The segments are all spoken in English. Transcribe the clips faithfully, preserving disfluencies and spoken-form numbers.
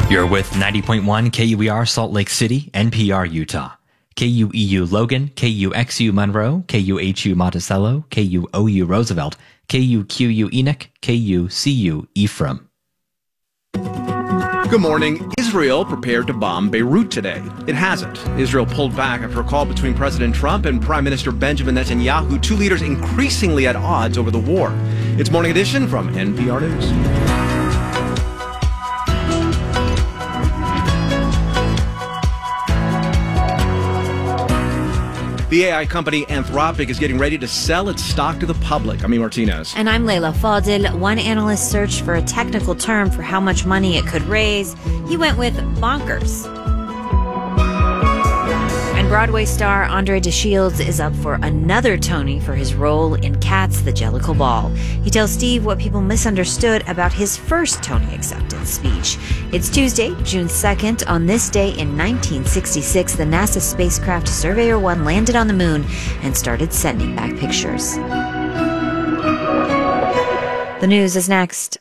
You're with ninety point one K U E R Salt Lake City, N P R Utah. K U E U Logan, K U X U Monroe, K U H U Monticello, K U O U Roosevelt, K U Q U Enoch, K U C U Ephraim. Good morning. Israel prepared to bomb Beirut today. It hasn't. Israel pulled back after a call between President Trump and Prime Minister Benjamin Netanyahu, two leaders increasingly at odds over the war. It's Morning Edition from N P R News. The A I company Anthropic is getting ready to sell its stock to the public. Ami Martinez. And I'm Leila Fadil. One analyst searched for a technical term for how much money it could raise. He went with bonkers. And Broadway star Andre DeShields is up for another Tony for his role in Cats, the Jellicle Ball. He tells Steve what people misunderstood about his first Tony acceptance speech. It's Tuesday, June second. On this day in nineteen sixty-six, the NASA spacecraft Surveyor one landed on the moon and started sending back pictures. The news is next.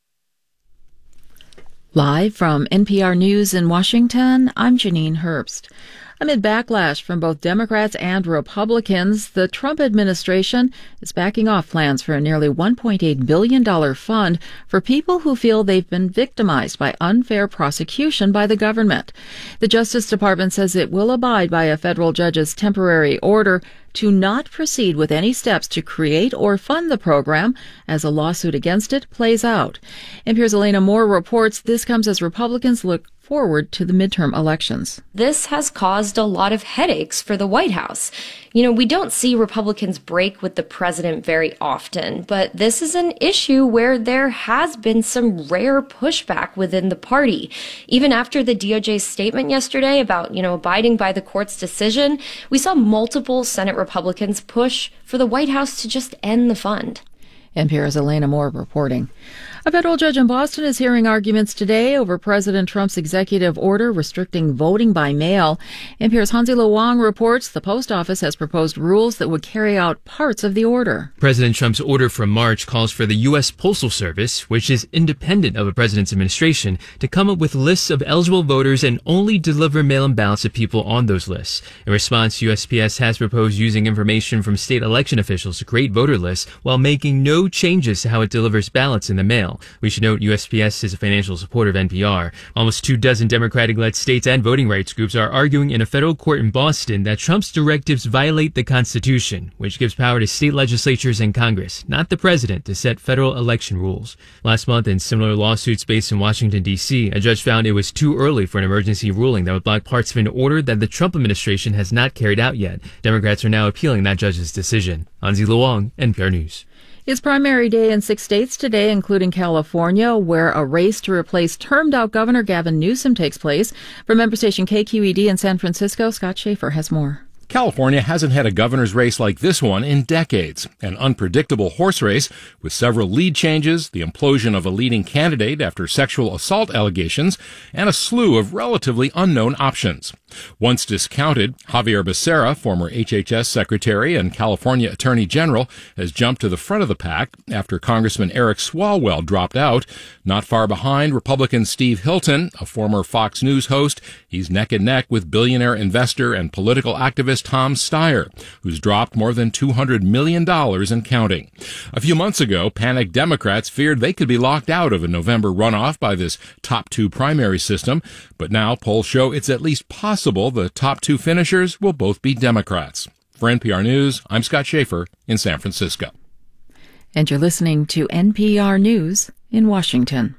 Live from N P R News in Washington, I'm Janine Herbst. Amid backlash from both Democrats and Republicans, the Trump administration is backing off plans for a nearly one point eight billion dollars fund for people who feel they've been victimized by unfair prosecution by the government. The Justice Department says it will abide by a federal judge's temporary order to not proceed with any steps to create or fund the program as a lawsuit against it plays out. N P R's Elena Moore reports this comes as Republicans look forward to the midterm elections. This has caused a lot of headaches for the White House. You know, we don't see Republicans break with the president very often, but this is an issue where there has been some rare pushback within the party. Even after the D O J's statement yesterday about, you know, abiding by the court's decision, we saw multiple Senate Republicans push for the White House to just end the fund. N P R's Elena Moore reporting. A federal judge in Boston is hearing arguments today over President Trump's executive order restricting voting by mail. N P R's Hansi Lo Wang reports the post office has proposed rules that would carry out parts of the order. President Trump's order from March calls for the U S Postal Service, which is independent of a president's administration, to come up with lists of eligible voters and only deliver mail-in ballots to people on those lists. In response, U S P S has proposed using information from state election officials to create voter lists while making no changes to how it delivers ballots in the mail. We should note U S P S is a financial supporter of N P R. Almost two dozen Democratic-led states and voting rights groups are arguing in a federal court in Boston that Trump's directives violate the Constitution, which gives power to state legislatures and Congress, not the president, to set federal election rules. Last month, in similar lawsuits based in Washington, D C, a judge found it was too early for an emergency ruling that would block parts of an order that the Trump administration has not carried out yet. Democrats are now appealing that judge's decision. Hansi Lo Wang, N P R News. It's primary day in six states today, including California, where a race to replace termed-out Governor Gavin Newsom takes place. From member station K Q E D in San Francisco, Scott Schaefer has more. California hasn't had a governor's race like this one in decades. An unpredictable horse race with several lead changes, the implosion of a leading candidate after sexual assault allegations, and a slew of relatively unknown options. Once discounted, Javier Becerra, former H H S secretary and California attorney general, has jumped to the front of the pack after Congressman Eric Swalwell dropped out. Not far behind, Republican Steve Hilton, a former Fox News host. He's neck and neck with billionaire investor and political activist Tom Steyer, who's dropped more than two hundred million dollars and counting. A few months ago, panicked Democrats feared they could be locked out of a November runoff by this top two primary system, but now polls show it's at least possible the top two finishers will both be Democrats. For N P R News, I'm Scott Schaefer in San Francisco. And you're listening to N P R News in Washington.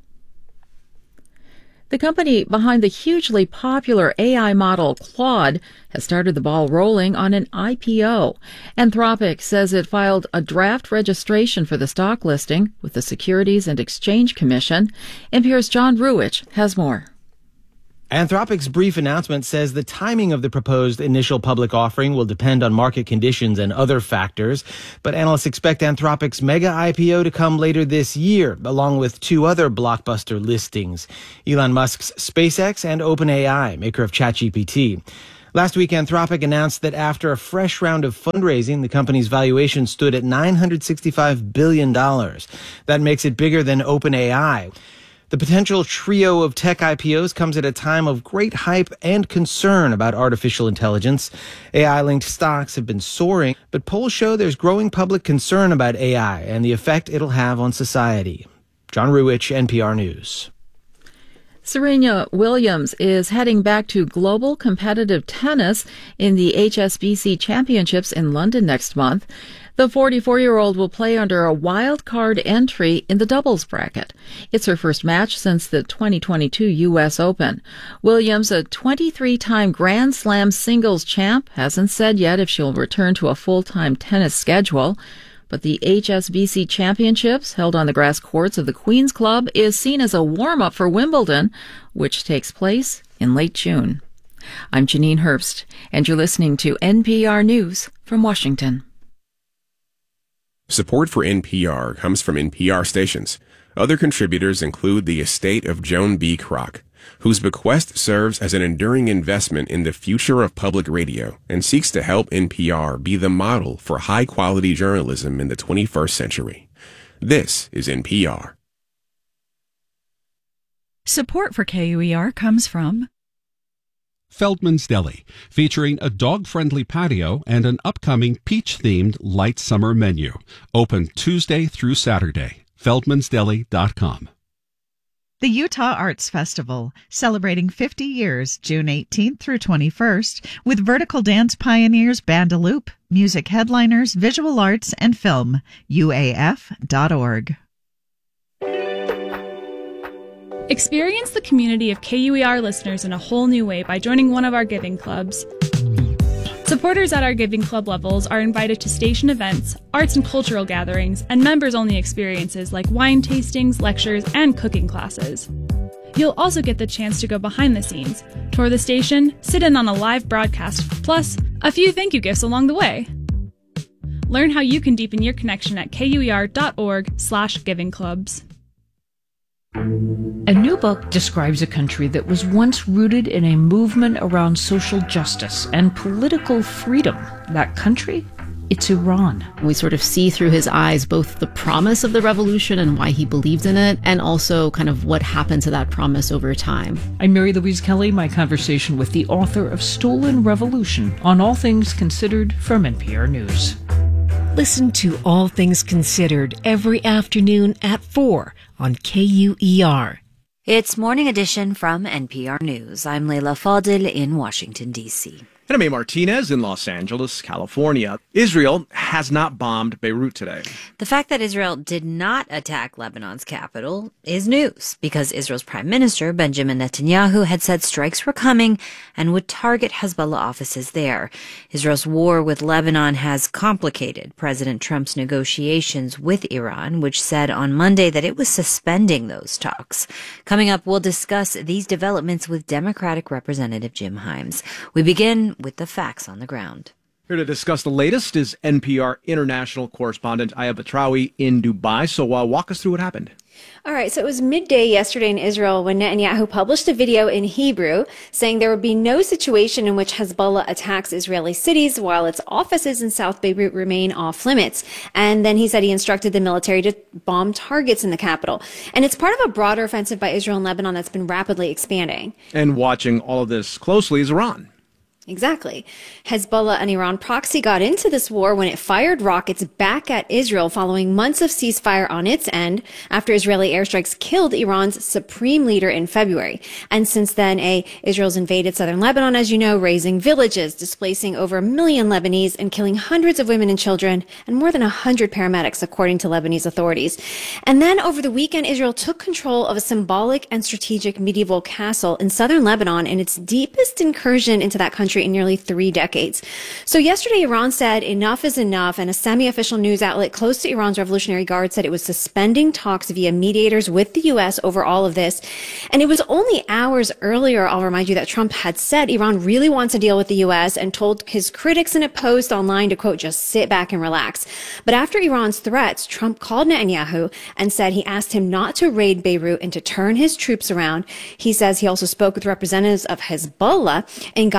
The company behind the hugely popular A I model Claude has started the ball rolling on an I P O. Anthropic says it filed a draft registration for the stock listing with the Securities and Exchange Commission. N P R's John Ruwitch has more. Anthropic's brief announcement says the timing of the proposed initial public offering will depend on market conditions and other factors, but analysts expect Anthropic's mega I P O to come later this year, along with two other blockbuster listings, Elon Musk's SpaceX and OpenAI, maker of ChatGPT. Last week, Anthropic announced that after a fresh round of fundraising, the company's valuation stood at nine hundred sixty-five billion dollars. That makes it bigger than OpenAI. The potential trio of tech I P Os comes at a time of great hype and concern about artificial intelligence. A I-linked stocks have been soaring, but polls show there's growing public concern about A I and the effect it'll have on society. John Ruwitch, N P R News. Serena Williams is heading back to global competitive tennis in the H S B C Championships in London next month. The forty-four-year-old will play under a wild card entry in the doubles bracket. It's her first match since the twenty twenty-two U S Open. Williams, a twenty-three-time Grand Slam singles champ, hasn't said yet if she'll return to a full-time tennis schedule. But the H S B C Championships, held on the grass courts of the Queen's Club, is seen as a warm-up for Wimbledon, which takes place in late June. I'm Janine Herbst, and you're listening to N P R News from Washington. Support for N P R comes from N P R stations. Other contributors include the estate of Joan B. Kroc, whose bequest serves as an enduring investment in the future of public radio and seeks to help N P R be the model for high-quality journalism in the twenty-first century. This is N P R. Support for K U E R comes from Feldman's Deli, featuring a dog-friendly patio and an upcoming peach-themed light summer menu. Open Tuesday through Saturday. feldmans deli dot com. the Utah Arts Festival, celebrating fifty years, June eighteenth through twenty-first, with vertical dance pioneers Bandaloop, music headliners, visual arts, and film. U A F dot org. Experience the community of K U E R listeners in a whole new way by joining one of our giving clubs. Supporters at our giving club levels are invited to station events, arts and cultural gatherings, and members-only experiences like wine tastings, lectures, and cooking classes. You'll also get the chance to go behind the scenes, tour the station, sit in on a live broadcast, plus a few thank you gifts along the way. Learn how you can deepen your connection at K U E R dot org slash giving clubs. A new book describes a country that was once rooted in a movement around social justice and political freedom. That country? It's Iran. We sort of see through his eyes both the promise of the revolution and why he believed in it, and also kind of what happened to that promise over time. I'm Mary Louise Kelly, my conversation with the author of Stolen Revolution on All Things Considered from N P R News. Listen to All Things Considered every afternoon at four on K U E R. It's Morning Edition from N P R News. I'm Leila Fadil in Washington, D C And I'm A. Martinez in Los Angeles, California. Israel has not bombed Beirut today. The fact that Israel did not attack Lebanon's capital is news, because Israel's Prime Minister, Benjamin Netanyahu, had said strikes were coming and would target Hezbollah offices there. Israel's war with Lebanon has complicated President Trump's negotiations with Iran, which said on Monday that it was suspending those talks. Coming up, we'll discuss these developments with Democratic Representative Jim Himes. We begin with the facts on the ground. Here to discuss the latest is N P R international correspondent Aya Batrawi in Dubai. So uh, walk us through what happened. All right, so it was midday yesterday in Israel when Netanyahu published a video in Hebrew saying there would be no situation in which Hezbollah attacks Israeli cities while its offices in South Beirut remain off limits. And then he said he instructed the military to bomb targets in the capital. And it's part of a broader offensive by Israel and Lebanon that's been rapidly expanding. And watching all of this closely is Iran. Exactly. Hezbollah, an Iran proxy, got into this war when it fired rockets back at Israel following months of ceasefire on its end after Israeli airstrikes killed Iran's supreme leader in February. And since then, a Israel's invaded southern Lebanon, as you know, razing villages, displacing over a million Lebanese and killing hundreds of women and children and more than a hundred paramedics, according to Lebanese authorities. And then over the weekend, Israel took control of a symbolic and strategic medieval castle in southern Lebanon in its deepest incursion into that country in nearly three decades. So yesterday, Iran said enough is enough, and a semi-official news outlet close to Iran's Revolutionary Guard said it was suspending talks via mediators with the U S over all of this. And it was only hours earlier, I'll remind you, that Trump had said Iran really wants to deal with the U S and told his critics in a post online to, quote, just sit back and relax. But after Iran's threats, Trump called Netanyahu and said he asked him not to raid Beirut and to turn his troops around. He says he also spoke with representatives of Hezbollah and got them to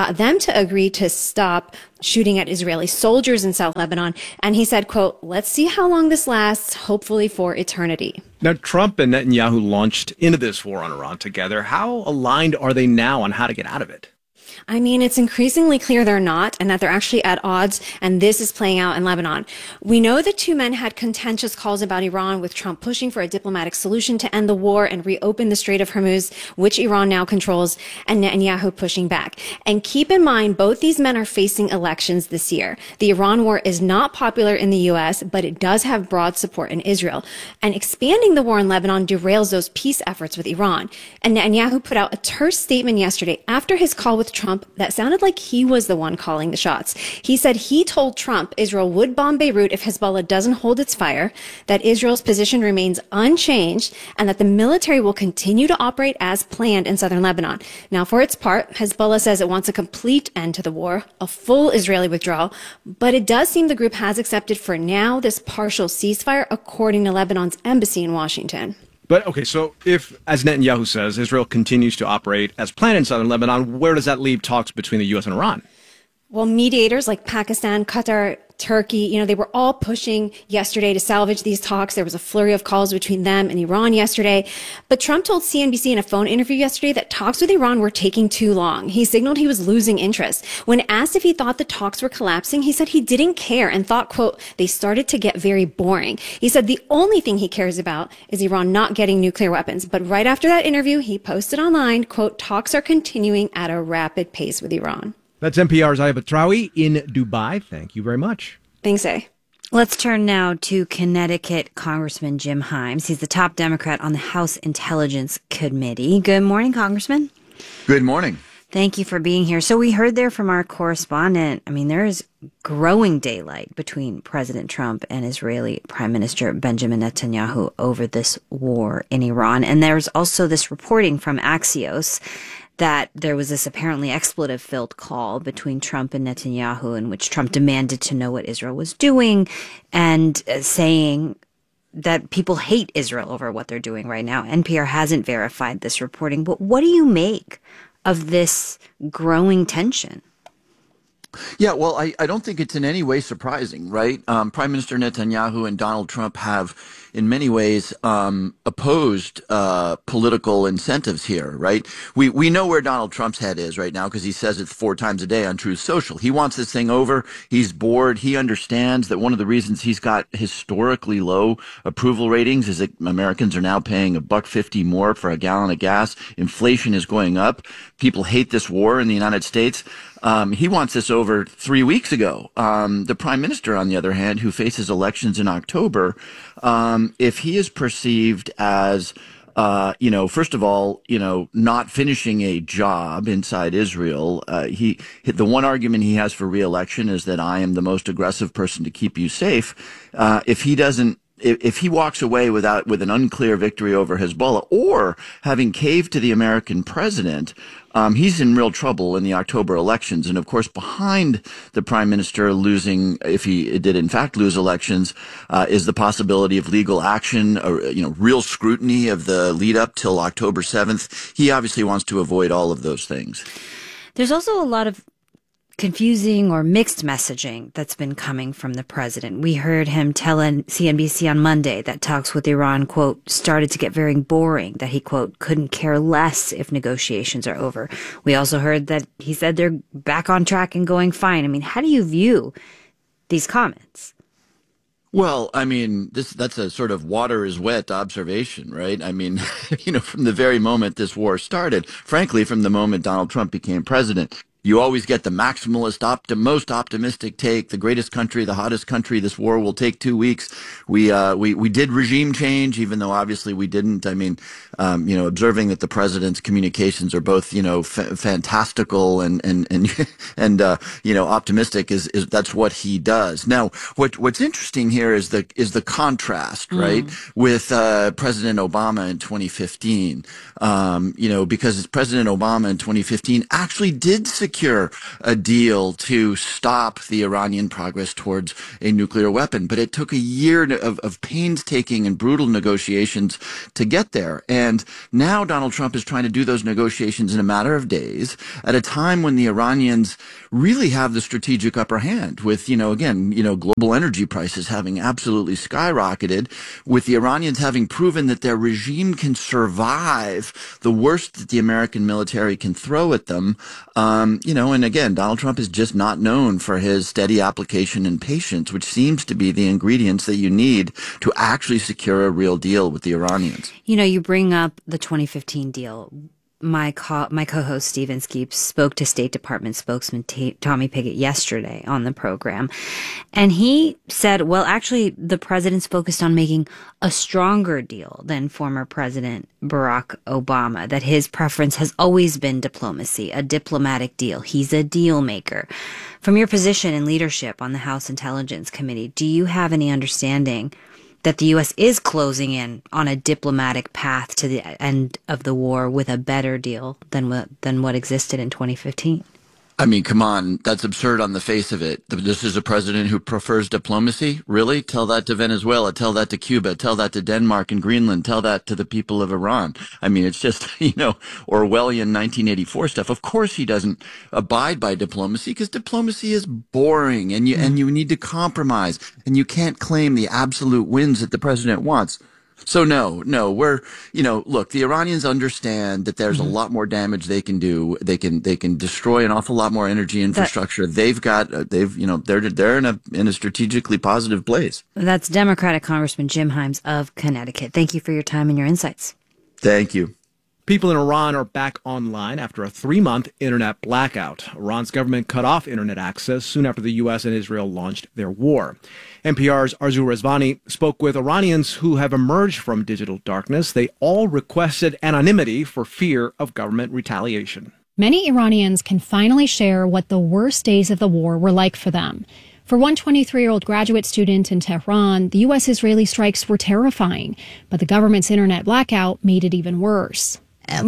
to agree to stop shooting at Israeli soldiers in South Lebanon. And he said, quote, let's see how long this lasts, hopefully for eternity. Now, Trump and Netanyahu launched into this war on Iran together. How aligned are they now on how to get out of it? I mean, it's increasingly clear they're not, and that they're actually at odds, and this is playing out in Lebanon. We know the two men had contentious calls about Iran, with Trump pushing for a diplomatic solution to end the war and reopen the Strait of Hormuz, which Iran now controls, and Netanyahu pushing back. And keep in mind, both these men are facing elections this year. The Iran war is not popular in the U S, but it does have broad support in Israel. And expanding the war in Lebanon derails those peace efforts with Iran. And Netanyahu put out a terse statement yesterday after his call with Trump that sounded like he was the one calling the shots. He said he told Trump Israel would bomb Beirut if Hezbollah doesn't hold its fire, that Israel's position remains unchanged, and that the military will continue to operate as planned in southern Lebanon. Now, for its part, Hezbollah says it wants a complete end to the war, a full Israeli withdrawal, but it does seem the group has accepted for now this partial ceasefire, according to Lebanon's embassy in Washington. But, okay, so if, as Netanyahu says, Israel continues to operate as planned in southern Lebanon, where does that leave talks between the U S and Iran? Well, mediators like Pakistan, Qatar, Turkey, you know, they were all pushing yesterday to salvage these talks. There was a flurry of calls between them and Iran yesterday. But Trump told C N B C in a phone interview yesterday that talks with Iran were taking too long. He signaled he was losing interest. When asked if he thought the talks were collapsing, he said he didn't care and thought, quote, they started to get very boring. He said the only thing he cares about is Iran not getting nuclear weapons. But right after that interview, he posted online, quote, talks are continuing at a rapid pace with Iran. That's N P R's Aya Batrawi in Dubai. Thank you very much. Thanks, A. Let's turn now to Connecticut Congressman Jim Himes. He's the top Democrat on the House Intelligence Committee. Good morning, Congressman. Good morning. Thank you for being here. So we heard there from our correspondent, I mean, there is growing daylight between President Trump and Israeli Prime Minister Benjamin Netanyahu over this war in Iran. And there's also this reporting from Axios that there was this apparently expletive-filled call between Trump and Netanyahu in which Trump demanded to know what Israel was doing and uh, saying that people hate Israel over what they're doing right now. N P R hasn't verified this reporting, but what do you make of this growing tension? Yeah, well, I, I don't think it's in any way surprising, right? Um, Prime Minister Netanyahu and Donald Trump have, in many ways, um, opposed uh, political incentives here, right? We we know where Donald Trump's head is right now because he says it four times a day on Truth Social. He wants this thing over. He's bored. He understands that one of the reasons he's got historically low approval ratings is that Americans are now paying a buck fifty more for a gallon of gas. Inflation is going up. People hate this war in the United States. Um, he wants this over three weeks ago. Um, the prime minister, on the other hand, who faces elections in October, um, if he is perceived as, uh, you know, first of all, you know, not finishing a job inside Israel, uh, he, the one argument he has for reelection is that I am the most aggressive person to keep you safe. Uh, if he doesn't, If, if he walks away without with an unclear victory over Hezbollah or having caved to the American president, um, he's in real trouble in the October elections. And of course, behind the prime minister losing, if he did in fact lose elections, uh, is the possibility of legal action, or, you know, real scrutiny of the lead up till October seventh. He obviously wants to avoid all of those things. There's also a lot of confusing or mixed messaging that's been coming from the president. We heard him tell C N B C on Monday that talks with Iran, quote, started to get very boring, that he, quote, couldn't care less if negotiations are over. We also heard that he said they're back on track and going fine. I mean, how do you view these comments? Well, I mean, this that's a sort of water is wet observation, right? I mean, you know, from the very moment this war started, frankly, from the moment Donald Trump became president, you always get the maximalist, opti- most optimistic take, the greatest country, the hottest country. This war will take two weeks. We uh, we we did regime change, even though obviously we didn't. I mean, um, you know, observing that the president's communications are both, you know, f- fantastical and and and and uh, you know, optimistic is is that's what he does. Now, what what's interesting here is the is the contrast, right, mm. with uh, President Obama in twenty fifteen. Um, you know, because President Obama in twenty fifteen actually did secure secure a deal to stop the Iranian progress towards a nuclear weapon. But it took a year of, of painstaking and brutal negotiations to get there. And now Donald Trump is trying to do those negotiations in a matter of days at a time when the Iranians really have the strategic upper hand with, you know, again, you know, global energy prices having absolutely skyrocketed, with the Iranians having proven that their regime can survive the worst that the American military can throw at them. Um, you know, and again, Donald Trump is just not known for his steady application and patience, which seems to be the ingredients that you need to actually secure a real deal with the Iranians. You know, you bring up the twenty fifteen deal. My co- my co-host Stephen Skeep spoke to State Department spokesman T- Tommy Pigott yesterday on the program, and he said, well, actually, the president's focused on making a stronger deal than former President Barack Obama, that his preference has always been diplomacy, a diplomatic deal. He's a deal maker. From your position in leadership on the House Intelligence Committee, do you have any understanding that the U S is closing in on a diplomatic path to the end of the war with a better deal than what, than what existed in twenty fifteen? I mean, come on, that's absurd on the face of it. This is a president who prefers diplomacy? Really? Tell that to Venezuela, tell that to Cuba, tell that to Denmark and Greenland, tell that to the people of Iran. I mean, it's just, you know, Orwellian nineteen eighty-four stuff. Of course he doesn't abide by diplomacy, because diplomacy is boring, and you, mm. and you need to compromise, and you can't claim the absolute wins that the president wants. So no, no, we're, you know, look, the Iranians understand that there's mm-hmm. a lot more damage they can do. They can, they can destroy an awful lot more energy infrastructure. That, they've got, uh, they've, you know, they're, they're in a, in a strategically positive place. That's Democratic Congressman Jim Himes of Connecticut. Thank you for your time and your insights. Thank you. People in Iran are back online after a three-month internet blackout. Iran's government cut off internet access soon after the U S and Israel launched their war. N P R's Arzu Rezvani spoke with Iranians who have emerged from digital darkness. They all requested anonymity for fear of government retaliation. Many Iranians can finally share what the worst days of the war were like for them. For one twenty-three-year-old graduate student in Tehran, the U S-Israeli strikes were terrifying, but the government's internet blackout made it even worse.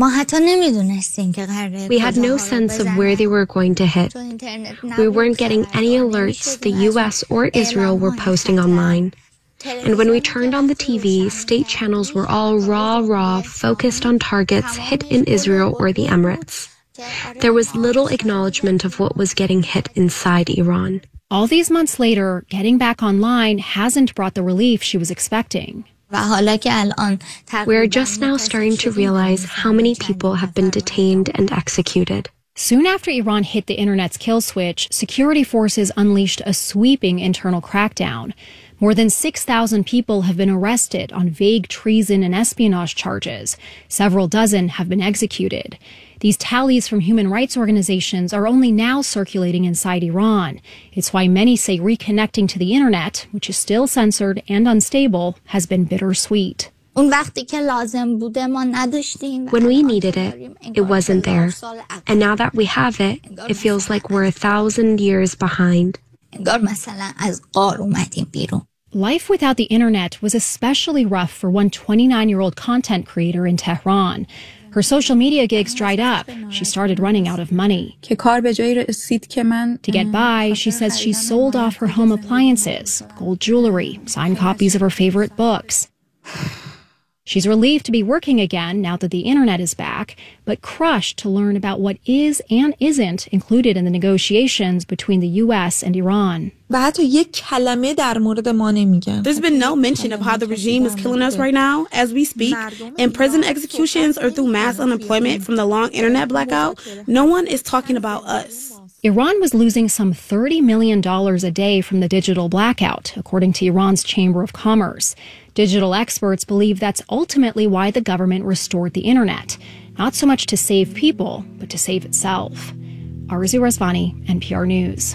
We had no sense of where they were going to hit. We weren't getting any alerts the U S or Israel were posting online. And when we turned on the T V, state channels were all raw, raw, focused on targets hit in Israel or the Emirates. There was little acknowledgement of what was getting hit inside Iran. All these months later, getting back online hasn't brought the relief she was expecting. We're just now starting to realize how many people have been detained and executed. Soon after Iran hit the internet's kill switch, security forces unleashed a sweeping internal crackdown. More than six thousand people have been arrested on vague treason and espionage charges. Several dozen have been executed. These tallies from human rights organizations are only now circulating inside Iran. It's why many say reconnecting to the internet, which is still censored and unstable, has been bittersweet. When we needed it, it wasn't there. And now that we have it, it feels like we're a thousand years behind. Life without the internet was especially rough for one twenty-nine-year-old content creator in Tehran. Her social media gigs dried up. She started running out of money. To get by, she says she sold off her home appliances, gold jewelry, signed copies of her favorite books. She's relieved to be working again now that the internet is back, but crushed to learn about what is and isn't included in the negotiations between the U S and Iran. There's been no mention of how the regime is killing us right now as we speak. In prison executions or through mass unemployment from the long internet blackout, no one is talking about us. Iran was losing some thirty million dollars a day from the digital blackout, according to Iran's Chamber of Commerce. Digital experts believe that's ultimately why the government restored the internet, not so much to save people, but to save itself. Arzu Rezvani, N P R News.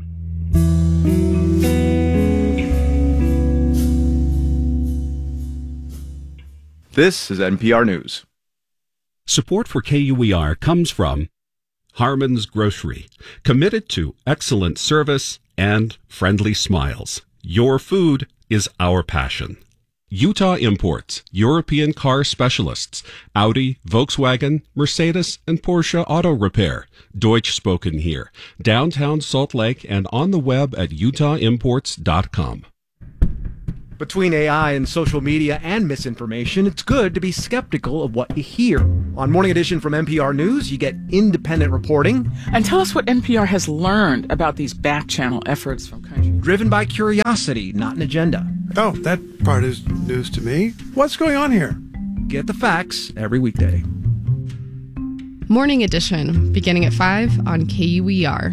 This is N P R News. Support for K U E R comes from Harmon's Grocery, committed to excellent service and friendly smiles. Your food is our passion. Utah Imports, European car specialists, Audi, Volkswagen, Mercedes, and Porsche Auto Repair. Deutsch spoken here. Downtown Salt Lake and on the web at utah imports dot com. Between A I and social media and misinformation, it's good to be skeptical of what you hear. On Morning Edition from N P R News, you get independent reporting. And tell us what N P R has learned about these back-channel efforts from countries. Driven by curiosity, not an agenda. Oh, that part is news to me. What's going on here? Get the facts every weekday. Morning Edition, beginning at five on K U E R.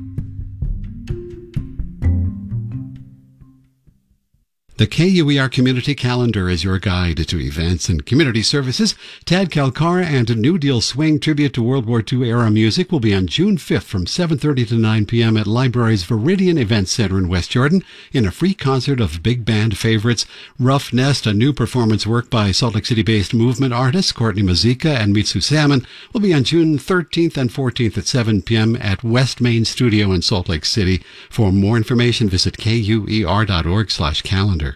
The K U E R Community Calendar is your guide to events and community services. Tad Kalkara and a New Deal Swing tribute to World War Two era music will be on June fifth from seven thirty to nine p.m. at Library's Viridian Event Center in West Jordan in a free concert of big band favorites. Rough Nest, a new performance work by Salt Lake City-based movement artists Courtney Mazika and Mitsu Salmon, will be on June thirteenth and fourteenth at seven p.m. at West Main Studio in Salt Lake City. For more information, visit K U E R dot org slash calendar.